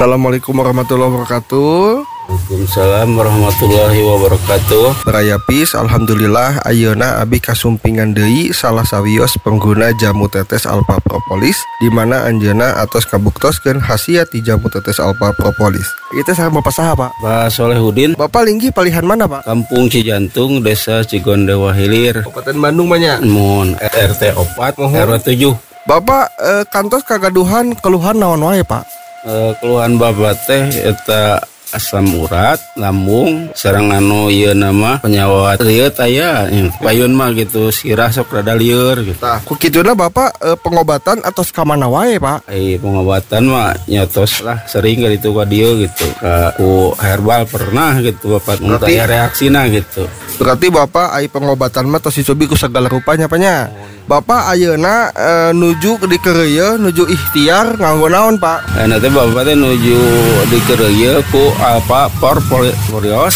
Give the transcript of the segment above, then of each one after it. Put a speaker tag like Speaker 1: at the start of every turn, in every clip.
Speaker 1: Assalamualaikum warahmatullahi wabarakatuh.
Speaker 2: Waalaikumsalam warahmatullahi wabarakatuh.
Speaker 1: Berayapis, alhamdulillah ayeuna abi kasumpingan deui salah sawios pengguna jamu tetes Alpha Propolis, di mana anjeunna atos kabuktoskeun khasiat di jamu tetes Alpha Propolis. Itu saya Bapak saha, Pak?
Speaker 2: Pak Solehudin,
Speaker 1: Bapak linggi palihan mana, Pak?
Speaker 2: Kampung Cijantung, Desa Cigondewa Hilir,
Speaker 1: Kabupaten Bandung banyak.
Speaker 2: Mun RT 4 RW 7.
Speaker 1: Bapak kantos kagaduhan keluhan naon wae, Pak?
Speaker 2: Keluhan babat teh eta asam urat, lambung, sareng anu ieu nama penyawat lieu aya, payun mah gitu, sirah sok rada lieur gitu.
Speaker 1: Tah, ku kituna Bapak pengobatan atau kamana wae, Pak?
Speaker 2: Pengobatan mah nyotos lah sering kali itu ka dieu gitu. Ku herbal pernah gitu Bapak, mun aya reaksina gitu.
Speaker 1: Berarti Bapak ai pengobatan mah tos dicobi ku sagala rupanya panya. Bapak ayeuna nuju di kereuyeun nuju ikhtiar nganggo naon, Pak?
Speaker 2: Nanti Bapak teh nuju di kereuyeun ku Alpha Propolis.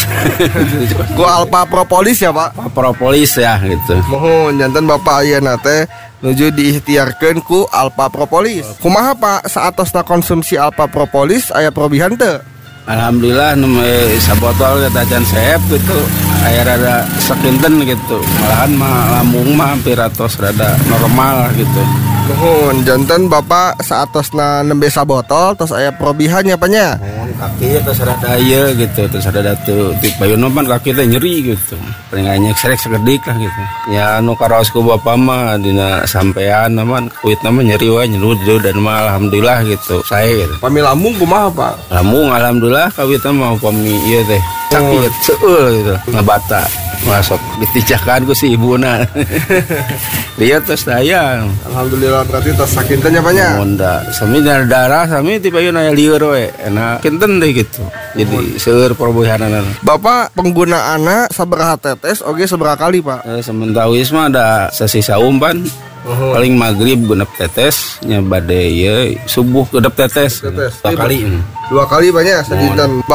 Speaker 1: Ku Alpha Propolis ya, Pak?
Speaker 2: Propolis ya gitu.
Speaker 1: Mohon janten Bapak ayeuna teh nuju diikhtiarkeun ku Alpha Propolis. Kumaha Pak saatosna konsumsi Alpha Propolis aya probihan teu?
Speaker 2: Alhamdulillah nembe sabotol kata Can Sep gitu. Aya rada sakinten gitu. Malahan mah lambung mah hampir atos rada normal gitu.
Speaker 1: Mohon janten Bapak saatosna nembe sabotol tos aya probihan nya panya.
Speaker 2: Kaki terus rada ieu gitu, terus rada teu ti payun pan kaki teh nyeri gitu. Paling anya serek segedik lah gitu. Ya anu karaos ku Bapa mah dina sampean naman kuitna mah nyeri wae nyerudeuh dan mah alhamdulillah gitu. Sae gitu.
Speaker 1: Pami lambung kumaha, Pak?
Speaker 2: Lambung alhamdulillah kawitna mah upami ieu teh sakit seueul gitu. Ngabata masuk ditijakan ku si ibuna. Dia terus daya.
Speaker 1: Alhamdulillah berarti tos sakinten nya panya.
Speaker 2: Monda, sami darah sami ti payun aya lieur we. Enak kinten deh gitu. Jadi seueur perbuihanana.
Speaker 1: Bapak penggunaanna sabaraha tetes oge sabaraha kali, Pak?
Speaker 2: Sementawis mah ada sasisa umpan. Paling maghrib genep tetes nya bade ieu subuh genep tetes. 2 kali.
Speaker 1: 2 kali banyak sadinten.